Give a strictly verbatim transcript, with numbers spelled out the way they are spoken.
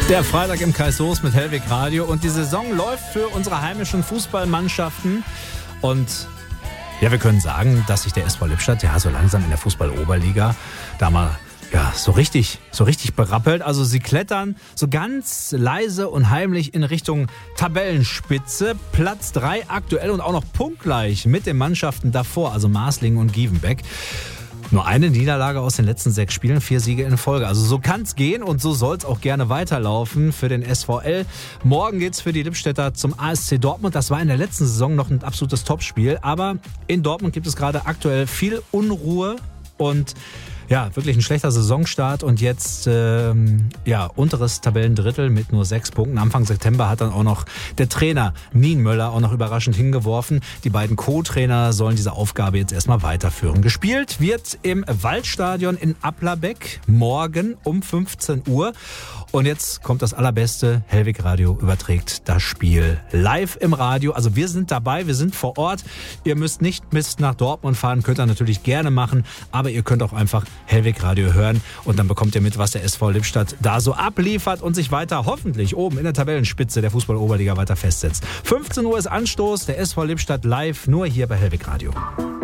Der Freitag im Kai Soos mit Hellwig Radio und die Saison läuft für unsere heimischen Fußballmannschaften und ja, wir können sagen, dass sich der S V Lippstadt ja so langsam in der Fußball-Oberliga da mal ja, so richtig, so richtig berappelt. Also sie klettern so ganz leise und heimlich in Richtung Tabellenspitze. Platz drei aktuell und auch noch punktgleich mit den Mannschaften davor, also Marslingen und Gievenbeck. Nur eine Niederlage aus den letzten sechs Spielen, vier Siege in Folge. Also so kann's gehen und so soll's auch gerne weiterlaufen für den S V L. Morgen geht's für die Lippstädter zum A S C Dortmund. Das war in der letzten Saison noch ein absolutes Topspiel. Aber in Dortmund gibt es gerade aktuell viel Unruhe und ja, wirklich ein schlechter Saisonstart und jetzt ähm, ja, unteres Tabellendrittel mit nur sechs Punkten. Anfang September hat dann auch noch der Trainer Nienmöller auch noch überraschend hingeworfen. Die beiden Co-Trainer sollen diese Aufgabe jetzt erstmal weiterführen. Gespielt wird im Waldstadion in Applerbeck morgen um fünfzehn Uhr. Und jetzt kommt das Allerbeste. Hellwig Radio überträgt das Spiel live im Radio. Also wir sind dabei, wir sind vor Ort. Ihr müsst nicht bis nach Dortmund fahren, könnt ihr natürlich gerne machen. Aber ihr könnt auch einfach Hellwig Radio hören und dann bekommt ihr mit, was der S V Lippstadt da so abliefert und sich weiter hoffentlich oben in der Tabellenspitze der Fußball-Oberliga weiter festsetzt. fünfzehn Uhr ist Anstoß, der S V Lippstadt live, nur hier bei Hellwig Radio.